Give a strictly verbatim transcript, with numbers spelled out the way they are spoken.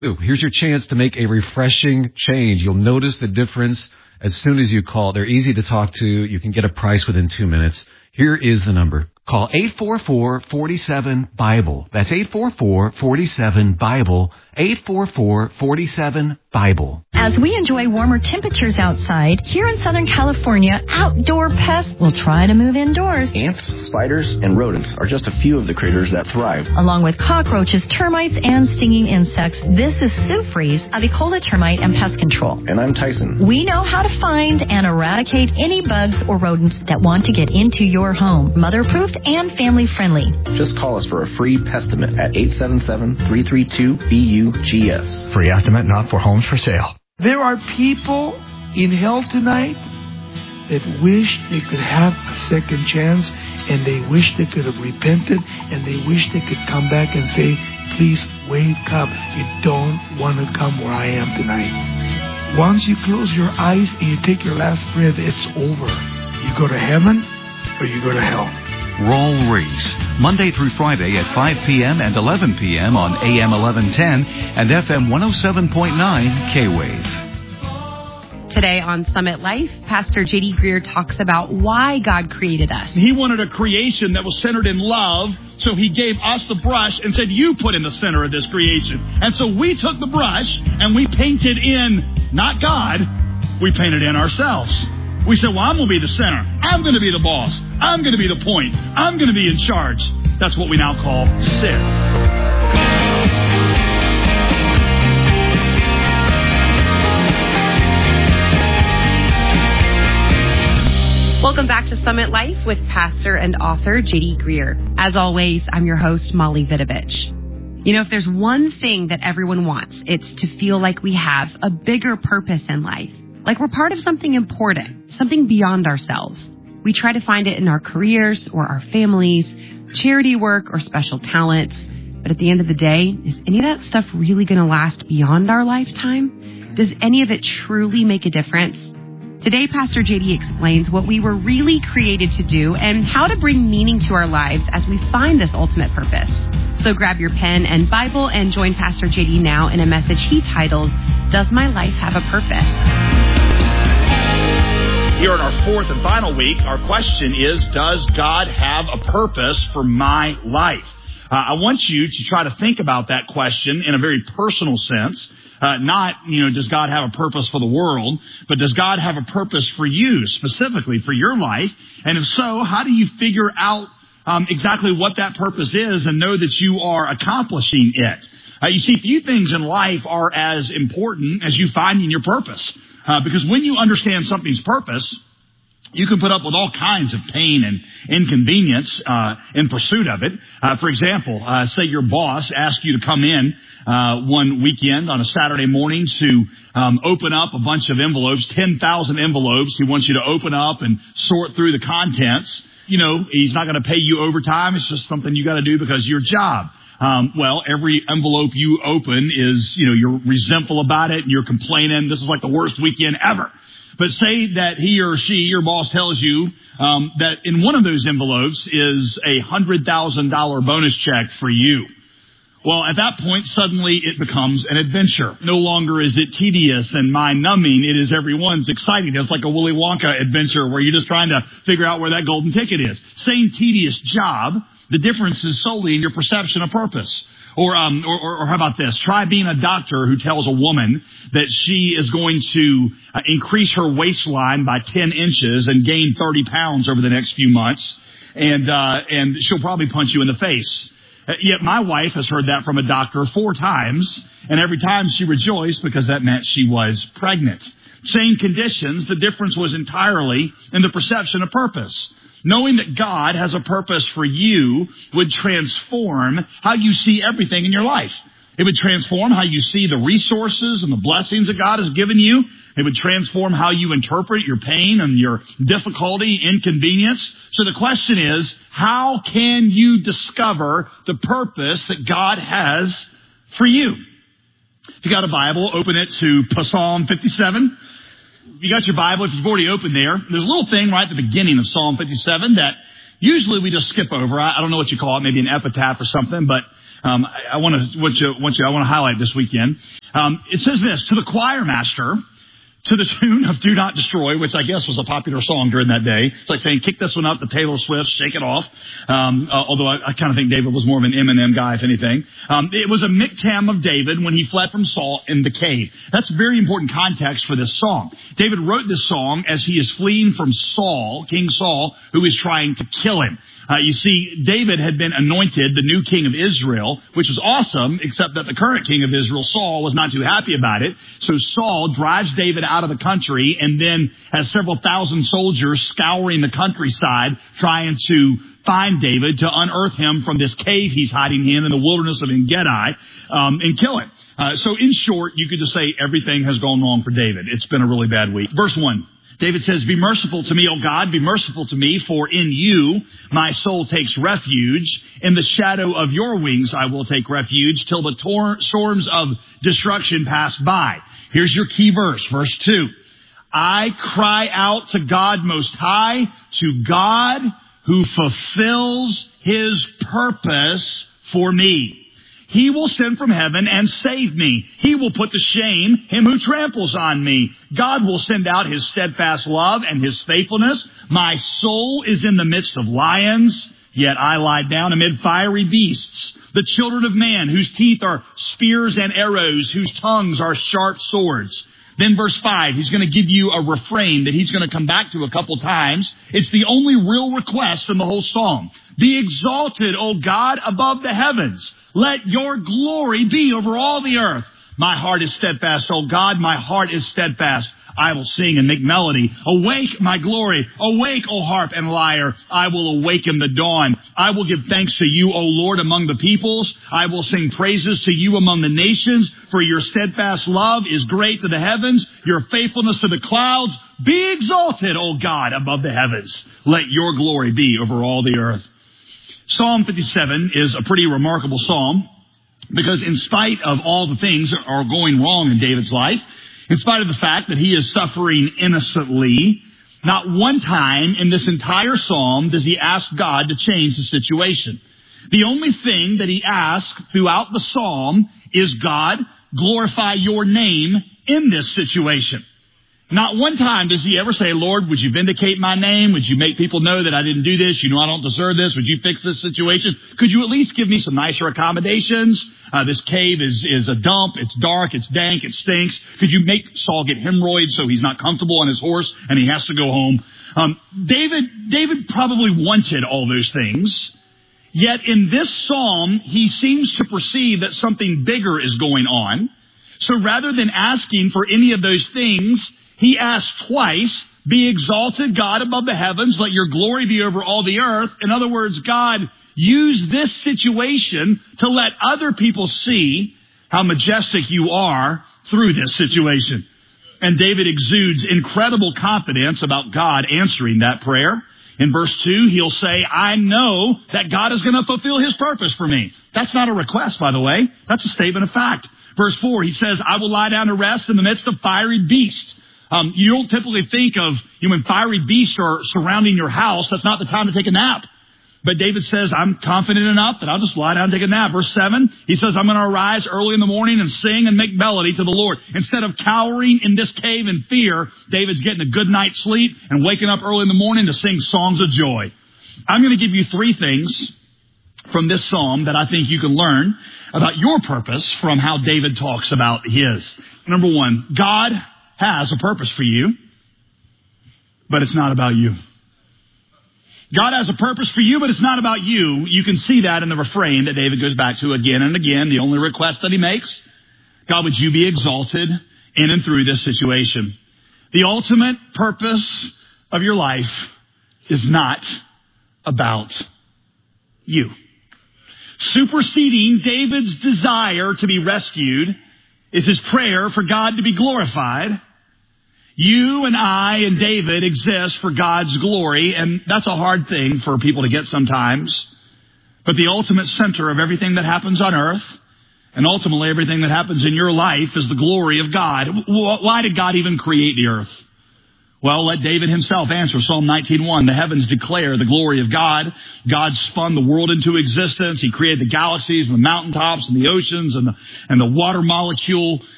Ooh, here's your chance to make a refreshing change. You'll notice the difference as soon as you call. They're easy to talk to. You can get a price within two minutes. Here is the number. Call eight four four, four seven, BIBLE. That's eight four four, four seven, BIBLE. eight four four, four seven, BIBLE. As we enjoy warmer temperatures outside, here in Southern California, outdoor pests will try to move indoors. Ants, spiders, and rodents are just a few of the critters that thrive. Along with cockroaches, termites, and stinging insects, this is Sue Fries of Ecola Termite and Pest Control. And I'm Tyson. We know how to find and eradicate any bugs or rodents that want to get into your home. Mother-proofed and family-friendly. Just call us for a free estimate at eight seven seven, three three two, B U G S. Free estimate not for homes for sale. There are people in hell tonight that wish they could have a second chance, and they wish they could have repented, and they wish they could come back and say, please wake up. You don't want to come where I am tonight. Once you close your eyes and you take your last breath, it's over. You go to heaven or you go to hell. Rawl Reese, Monday through Friday at five p.m. and eleven p.m. on A M eleven ten and F M one oh seven point nine K-Wave. Today on Summit Life, Pastor J D Greear talks about why God created us. He wanted a creation that was centered in love, so he gave us the brush and said, you put in the center of this creation. And so we took the brush and we painted in, not God, we painted in ourselves. We said, well, I'm going to be the center. I'm going to be the boss. I'm going to be the point. I'm going to be in charge. That's what we now call sin. Welcome back to Summit Life with pastor and author J D Greear. As always, I'm your host, Molly Vidovich. You know, if there's one thing that everyone wants, it's to feel like we have a bigger purpose in life. Like we're part of something important, something beyond ourselves. We try to find it in our careers or our families, charity work or special talents. But at the end of the day, is any of that stuff really going to last beyond our lifetime? Does any of it truly make a difference? Today, Pastor J D explains what we were really created to do and how to bring meaning to our lives as we find this ultimate purpose. So grab your pen and Bible and join Pastor J D now in a message he titled, Does My Life Have a Purpose? Here in our fourth and final week, our question is, does God have a purpose for my life? Uh, I want you to try to think about that question in a very personal sense. Uh, not, you know, does God have a purpose for the world, but does God have a purpose for you, specifically for your life? And if so, how do you figure out um, exactly what that purpose is and know that you are accomplishing it? Uh, you see, few things in life are as important as you finding your purpose. Uh, because when you understand something's purpose, you can put up with all kinds of pain and inconvenience uh, in pursuit of it. Uh, for example, uh, say your boss asks you to come in uh, one weekend on a Saturday morning to um, open up a bunch of envelopes, ten thousand envelopes. He wants you to open up and sort through the contents. You know, he's not going to pay you overtime. It's just something you got to do because of your job. Um, well, every envelope you open is, you know, you're resentful about it and you're complaining. This is like the worst weekend ever. But say that he or she, your boss, tells you um, that in one of those envelopes is a one hundred thousand dollars bonus check for you. Well, at that point, suddenly it becomes an adventure. No longer is it tedious and mind-numbing. It is everyone's exciting. It's like a Willy Wonka adventure where you're just trying to figure out where that golden ticket is. Same tedious job. The difference is solely in your perception of purpose. Or, um, or, or, or how about this? Try being a doctor who tells a woman that she is going to uh, increase her waistline by ten inches and gain thirty pounds over the next few months. And, uh, and she'll probably punch you in the face. Uh, yet my wife has heard that from a doctor four times. And every time she rejoiced because that meant she was pregnant. Same conditions. The difference was entirely in the perception of purpose. Knowing that God has a purpose for you would transform how you see everything in your life. It would transform how you see the resources and the blessings that God has given you. It would transform how you interpret your pain and your difficulty, inconvenience. So the question is, how can you discover the purpose that God has for you? If you got a Bible, open it to Psalm fifty-seven. If you got your Bible, if you've already opened there, there's a little thing right at the beginning of Psalm fifty-seven that usually we just skip over. I, I don't know what you call it, maybe an epitaph or something, but um, I, I want to, want you, want you, I want to highlight this weekend. Um, it says this, to the choir master, to the tune of Do Not Destroy, which I guess was a popular song during that day. It's like saying, kick this one up to Taylor Swift, shake it off. Um, uh, although I, I kind of think David was more of an Eminem guy, if anything. Um, it was a miktam of David when he fled from Saul in the cave. That's very important context for this song. David wrote this song as he is fleeing from Saul, King Saul, who is trying to kill him. Uh, you see, David had been anointed the new king of Israel, which was awesome, except that the current king of Israel, Saul, was not too happy about it. So Saul drives David out of the country and then has several thousand soldiers scouring the countryside trying to find David to unearth him from this cave he's hiding in in the wilderness of En-Gedi um, and kill him. Uh, so in short, you could just say everything has gone wrong for David. It's been a really bad week. Verse one. David says, be merciful to me, O God, be merciful to me, for in you my soul takes refuge. In the shadow of your wings I will take refuge till the tor- storms of destruction pass by. Here's your key verse, verse two. I cry out to God Most High, to God who fulfills his purpose for me. He will send from heaven and save me. He will put to shame him who tramples on me. God will send out his steadfast love and his faithfulness. My soul is in the midst of lions, yet I lie down amid fiery beasts. The children of man, whose teeth are spears and arrows, whose tongues are sharp swords. Then verse five, he's going to give you a refrain that he's going to come back to a couple times. It's the only real request in the whole psalm. Be exalted, O God, above the heavens. Let your glory be over all the earth. My heart is steadfast, O God. My heart is steadfast. I will sing and make melody. Awake, my glory. Awake, O harp and lyre. I will awaken the dawn. I will give thanks to you, O Lord, among the peoples. I will sing praises to you among the nations. For your steadfast love is great to the heavens, your faithfulness to the clouds. Be exalted, O God, above the heavens. Let your glory be over all the earth. Psalm fifty-seven is a pretty remarkable psalm because in spite of all the things that are going wrong in David's life, in spite of the fact that he is suffering innocently, not one time in this entire psalm does he ask God to change the situation. The only thing that he asks throughout the psalm is, God, glorify your name in this situation. Not one time does he ever say, Lord, would you vindicate my name? Would you make people know that I didn't do this? You know I don't deserve this. Would you fix this situation? Could you at least give me some nicer accommodations? Uh, this cave is, is a dump. It's dark. It's dank. It stinks. Could you make Saul get hemorrhoids so he's not comfortable on his horse and he has to go home? Um, David, David probably wanted all those things. Yet in this psalm, he seems to perceive that something bigger is going on. So rather than asking for any of those things, he asked twice, be exalted, God, above the heavens. Let your glory be over all the earth. In other words, God, use this situation to let other people see how majestic you are through this situation. And David exudes incredible confidence about God answering that prayer. In verse two, he'll say, I know that God is going to fulfill his purpose for me. That's not a request, by the way. That's a statement of fact. Verse four, he says, I will lie down to rest in the midst of fiery beasts. Um, you don't typically think of, you know, when fiery beasts are surrounding your house, that's not the time to take a nap. But David says, I'm confident enough that I'll just lie down and take a nap. Verse seven, he says, I'm going to arise early in the morning and sing and make melody to the Lord. Instead of cowering in this cave in fear, David's getting a good night's sleep and waking up early in the morning to sing songs of joy. I'm going to give you three things from this psalm that I think you can learn about your purpose from how David talks about his. Number one, God has a purpose for you, but it's not about you. God has a purpose for you, but it's not about you. You can see that in the refrain that David goes back to again and again, the only request that he makes. God, would you be exalted in and through this situation? The ultimate purpose of your life is not about you. Superseding David's desire to be rescued is his prayer for God to be glorified. You and I and David exist for God's glory, and that's a hard thing for people to get sometimes. But the ultimate center of everything that happens on earth, and ultimately everything that happens in your life, is the glory of God. Why did God even create the earth? Well, let David himself answer. Psalm nineteen one, the heavens declare the glory of God. God spun the world into existence. He created the galaxies and the mountaintops and the oceans and the, and the water molecule